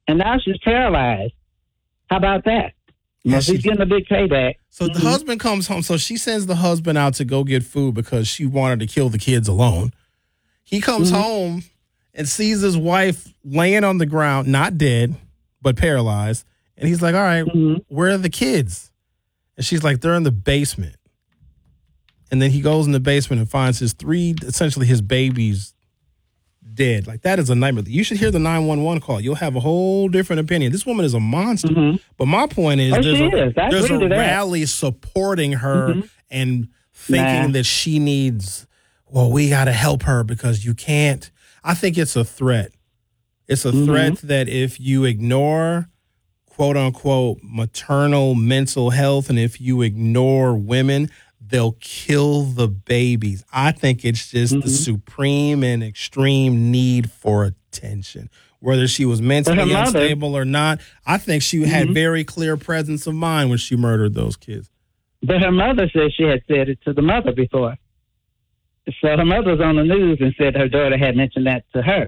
and now she's paralyzed. How about that? Yeah, she's getting a big payback. So the husband comes home. So she sends the husband out to go get food because she wanted to kill the kids alone. He comes home and sees his wife laying on the ground, not dead, but paralyzed. And he's like, all right, where are the kids? And she's like, they're in the basement. And then he goes in the basement and finds essentially his babies dead. Like, that is a nightmare. You should hear the 911 call. You'll have a whole different opinion. This woman is a monster. But my point is, there's a rally supporting her and thinking that she needs, we got to help her because you can't. I think it's a threat. It's a threat that if you ignore, quote unquote, maternal mental health, and if you ignore women, they'll kill the babies. I think it's just the supreme and extreme need for attention. Whether she was mentally unstable or not, I think she had very clear presence of mind when she murdered those kids. But her mother said she had said it to the mother before. So her mother was on the news and said her daughter had mentioned that to her.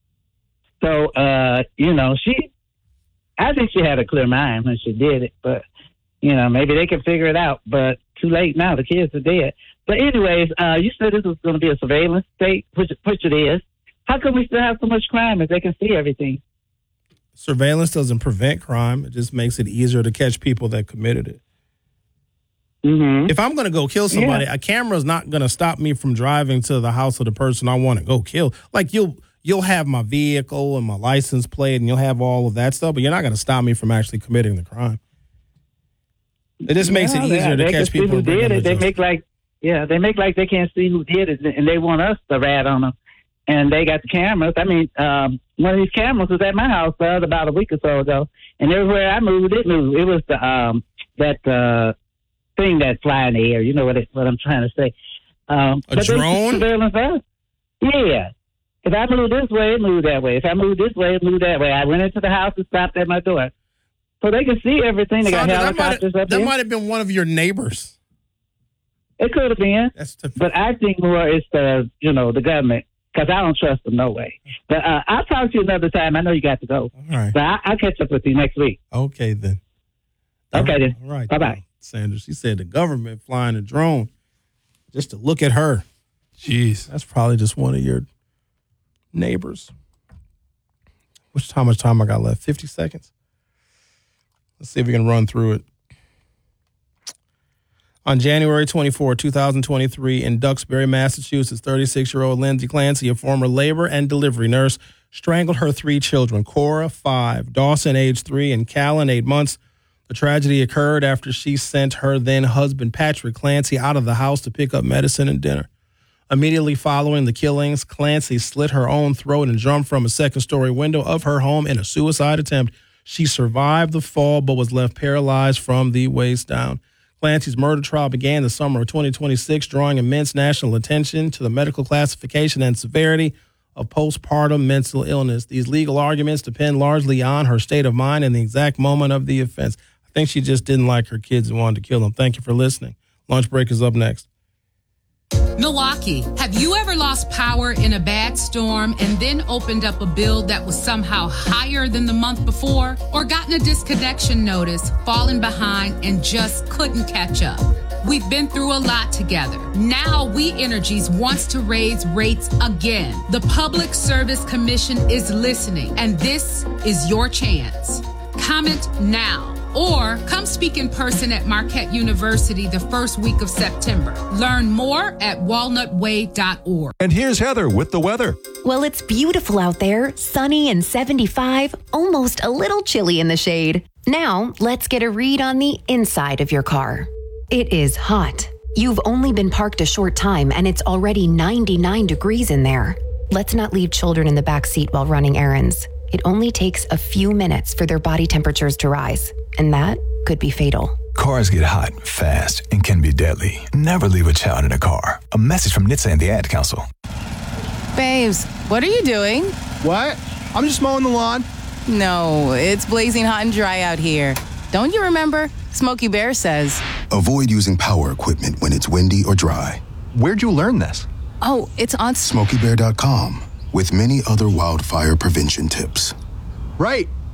So, I think she had a clear mind when she did it, but, maybe they can figure it out, but too late now. The kids are dead. But anyways, you said this was going to be a surveillance state, which it is. How come we still have so much crime if they can see everything? Surveillance doesn't prevent crime. It just makes it easier to catch people that committed it. If I'm going to go kill somebody, a camera is not going to stop me from driving to the house of the person I want to go kill. Like, you'll have my vehicle and my license plate and you'll have all of that stuff, but you're not going to stop me from actually committing the crime. It just makes it easier to catch people who did it. They make like they can't see who did it, and they want us to rat on them. And they got the cameras. I mean, one of these cameras was at my house about a week or so ago, and everywhere I moved, it moved. It was the that thing that fly in the air. You know what I'm trying to say? A drone? Surveillance us. Yeah. If I move this way, it moved that way. If I move this way, it moved that way. I went into the house and stopped at my door. So they can see everything. They got helicopters up there. That might have been one of your neighbors. It could have been. But I think more it's the government, because I don't trust them no way. But I'll talk to you another time. I know you got to go. All right. So I'll catch up with you next week. Okay, then. Okay, then. All right. Bye-bye. Sanders, she said the government flying a drone just to look at her. Jeez. That's probably just one of your neighbors. How much time I got left? 50 seconds? Let's see if we can run through it. On January 24, 2023, in Duxbury, Massachusetts, 36-year-old Lindsay Clancy, a former labor and delivery nurse, strangled her 3 children, Cora, 5, Dawson, age 3, and Callan, 8 months. The tragedy occurred after she sent her then-husband, Patrick Clancy, out of the house to pick up medicine and dinner. Immediately following the killings, Clancy slit her own throat and jumped from a second-story window of her home in a suicide attempt. She survived the fall but was left paralyzed from the waist down. Clancy's murder trial began the summer of 2026, drawing immense national attention to the medical classification and severity of postpartum mental illness. These legal arguments depend largely on her state of mind and the exact moment of the offense. I think she just didn't like her kids and wanted to kill them. Thank you for listening. Lunch break is up next. Milwaukee, have you ever lost power in a bad storm and then opened up a bill that was somehow higher than the month before? Or gotten a disconnection notice, fallen behind, and just couldn't catch up? We've been through a lot together. Now We Energies wants to raise rates again. The Public Service Commission is listening, and this is your chance. Comment now. Or come speak in person at Marquette University the first week of September. Learn more at walnutway.org. And here's Heather with the weather. Well, it's beautiful out there, sunny and 75, almost a little chilly in the shade. Now, let's get a read on the inside of your car. It is hot. You've only been parked a short time and it's already 99 degrees in there. Let's not leave children in the back seat while running errands. It only takes a few minutes for their body temperatures to rise, and that could be fatal. Cars get hot fast and can be deadly. Never leave a child in a car. A message from NHTSA and the Ad Council. Babes, what are you doing? What? I'm just mowing the lawn. No, it's blazing hot and dry out here. Don't you remember? Smokey Bear says, avoid using power equipment when it's windy or dry. Where'd you learn this? Oh, it's on SmokeyBear.com with many other wildfire prevention tips. Right.